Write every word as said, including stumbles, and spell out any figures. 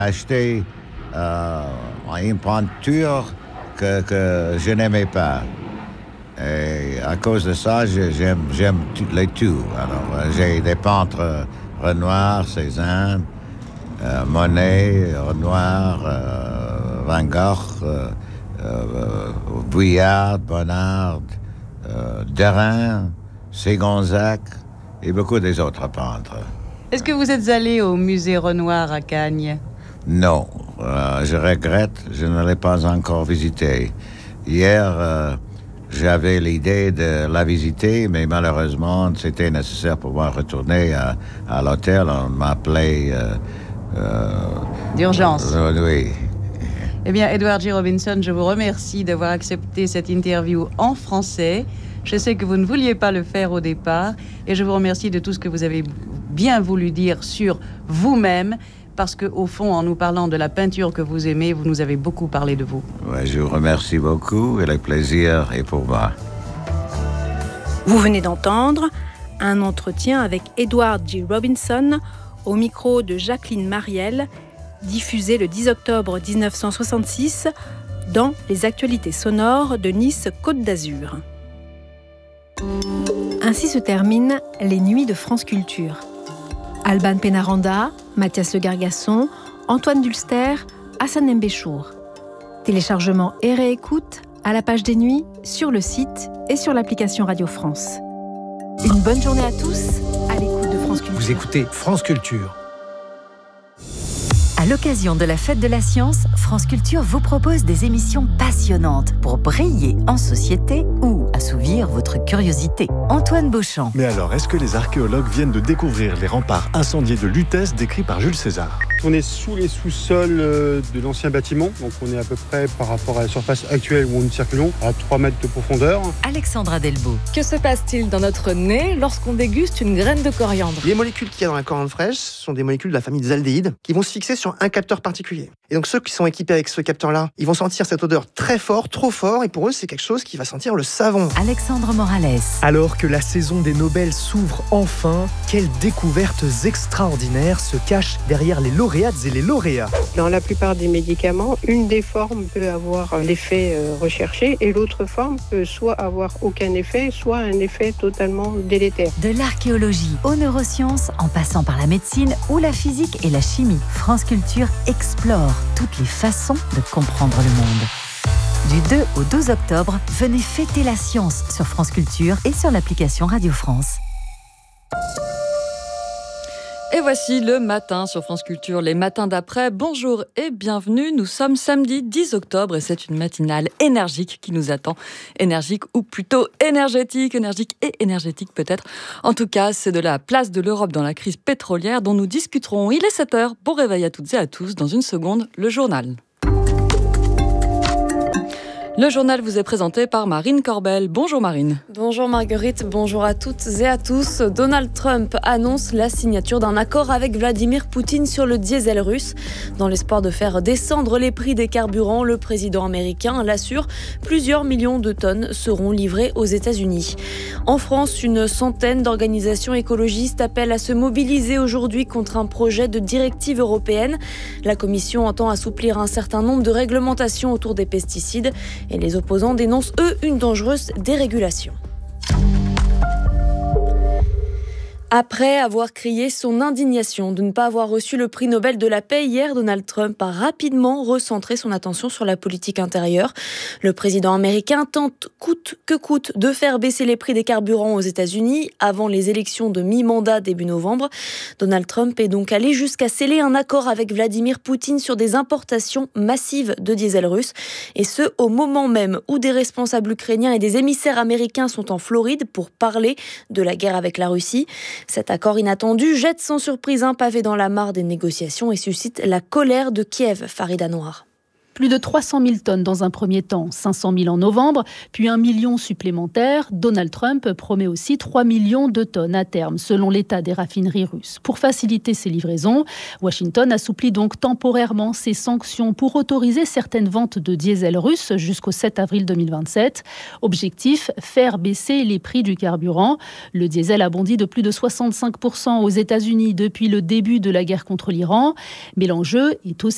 acheté euh, une peinture que, que je n'aimais pas. Et à cause de ça, j'aime, j'aime les tout. Alors, j'ai des peintres Renoir, Cézanne, euh, Monet, Renoir, euh, Van Gogh, euh, euh, Vuillard, Bonnard, euh, Derain, Ségonzac et beaucoup des autres peintres. Est-ce que vous êtes allé au musée Renoir à Cagnes? Non, euh, je regrette, je ne l'ai pas encore visité. Hier, euh, j'avais l'idée de la visiter, mais malheureusement, c'était nécessaire pour moi de retourner à, à l'hôtel. On m'appelait... Euh, euh, D'urgence. Euh, oui. Eh bien, Edward G. Robinson, je vous remercie d'avoir accepté cette interview en français. Je sais que vous ne vouliez pas le faire au départ, et je vous remercie de tout ce que vous avez bien voulu dire sur vous-même, parce qu'au fond, en nous parlant de la peinture que vous aimez, vous nous avez beaucoup parlé de vous. Ouais, je vous remercie beaucoup, et le plaisir est pour moi. Vous venez d'entendre un entretien avec Edward G. Robinson au micro de Jacqueline Mariel, diffusé le dix octobre dix-neuf cent soixante-six dans les actualités sonores de Nice Côte d'Azur. Ainsi se terminent les nuits de France Culture. Alban Pénaranda, Mathias Le Gargasson, Antoine Dulster, Hassan Mbéchour. Téléchargement et réécoute à la page des nuits, sur le site et sur l'application Radio France. Une bonne journée à tous, à l'écoute de France Culture. Vous écoutez France Culture. À l'occasion de la Fête de la Science, France Culture vous propose des émissions passionnantes pour briller en société ou assouvir votre curiosité. Antoine Beauchamp. Mais alors, est-ce que les archéologues viennent de découvrir les remparts incendiés de Lutèce décrits par Jules César ? On est sous les sous-sols de l'ancien bâtiment, donc on est à peu près par rapport à la surface actuelle où nous circulons à trois mètres de profondeur. Alexandra Delbo. Que se passe-t-il dans notre nez lorsqu'on déguste une graine de coriandre ? Les molécules qu'il y a dans la coriandre fraîche sont des molécules de la famille des aldéhydes qui vont se fixer sur un capteur particulier. Et donc ceux qui sont équipés avec ce capteur-là, ils vont sentir cette odeur très fort, trop fort, et pour eux c'est quelque chose qui va sentir le savon. Alexandre Morales. Alors que la saison des Nobel s'ouvre enfin, quelles découvertes extraordinaires se cachent derrière les lauréates et les lauréats. Dans la plupart des médicaments, une des formes peut avoir l'effet recherché et l'autre forme peut soit avoir aucun effet, soit un effet totalement délétère. De l'archéologie aux neurosciences, en passant par la médecine ou la physique et la chimie, France Culture explore toutes les façons de comprendre le monde. Du deux au douze octobre, venez fêter la science sur France Culture et sur l'application Radio France. Et voici le matin sur France Culture, les matins d'après. Bonjour et bienvenue. Nous sommes samedi dix octobre et c'est une matinale énergique qui nous attend. Énergique ou plutôt énergétique, énergique et énergétique peut-être. En tout cas, c'est de la place de l'Europe dans la crise pétrolière dont nous discuterons. Il est sept heures. Bon réveil à toutes et à tous. Dans une seconde, le journal. Le journal vous est présenté par Marine Corbel. Bonjour Marine. Bonjour Marguerite, bonjour à toutes et à tous. Donald Trump annonce la signature d'un accord avec Vladimir Poutine sur le diesel russe. Dans l'espoir de faire descendre les prix des carburants, le président américain l'assure, plusieurs millions de tonnes seront livrées aux États-Unis. En France, une centaine d'organisations écologistes appellent à se mobiliser aujourd'hui contre un projet de directive européenne. La Commission entend assouplir un certain nombre de réglementations autour des pesticides. Et les opposants dénoncent, eux, une dangereuse dérégulation. Après avoir crié son indignation de ne pas avoir reçu le prix Nobel de la paix hier, Donald Trump a rapidement recentré son attention sur la politique intérieure. Le président américain tente coûte que coûte de faire baisser les prix des carburants aux États-Unis avant les élections de mi-mandat début novembre. Donald Trump est donc allé jusqu'à sceller un accord avec Vladimir Poutine sur des importations massives de diesel russe. Et ce, au moment même où des responsables ukrainiens et des émissaires américains sont en Floride pour parler de la guerre avec la Russie. Cet accord inattendu jette sans surprise un pavé dans la mare des négociations et suscite la colère de Kiev, Farida Noir. Plus de trois cent mille tonnes dans un premier temps, cinq cent mille en novembre, puis un million supplémentaire. Donald Trump promet aussi trois millions de tonnes à terme, selon l'état des raffineries russes. Pour faciliter ces livraisons, Washington assouplit donc temporairement ses sanctions pour autoriser certaines ventes de diesel russe jusqu'au sept avril deux mille vingt-sept. Objectif, faire baisser les prix du carburant. Le diesel a bondi de plus de soixante-cinq pour cent aux États-Unis depuis le début de la guerre contre l'Iran. Mais l'enjeu est aussi